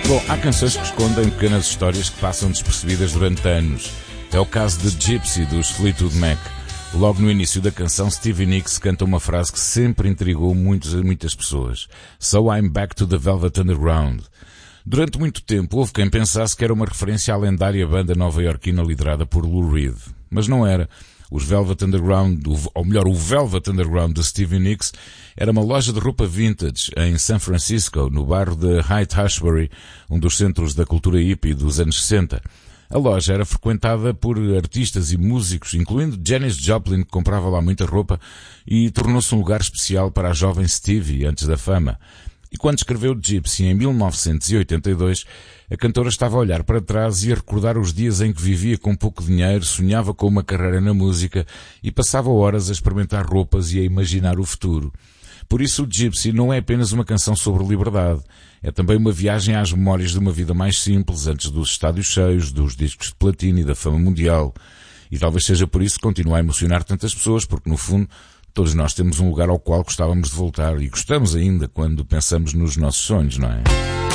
Bom, há canções que escondem pequenas histórias que passam despercebidas durante anos. É o caso de Gypsy, dos Fleetwood Mac. Logo no início da canção, Stevie Nicks canta uma frase que sempre intrigou muitas pessoas. So I'm back to the Velvet Underground. Durante muito tempo, houve quem pensasse que era uma referência à lendária banda nova-iorquina liderada por Lou Reed. Mas não era. Os Velvet Underground, ou melhor, o Velvet Underground de Stevie Nicks, era uma loja de roupa vintage em San Francisco, no bairro de Haight-Ashbury, um dos centros da cultura hippie dos anos 60. A loja era frequentada por artistas e músicos, incluindo Janis Joplin, que comprava lá muita roupa, e tornou-se um lugar especial para a jovem Stevie antes da fama. E quando escreveu Gypsy em 1982, a cantora estava a olhar para trás e a recordar os dias em que vivia com pouco dinheiro, sonhava com uma carreira na música e passava horas a experimentar roupas e a imaginar o futuro. Por isso o Gypsy não é apenas uma canção sobre liberdade, é também uma viagem às memórias de uma vida mais simples, antes dos estádios cheios, dos discos de platino e da fama mundial. E talvez seja por isso que continua a emocionar tantas pessoas, porque no fundo todos nós temos um lugar ao qual gostávamos de voltar e gostamos ainda quando pensamos nos nossos sonhos, não é?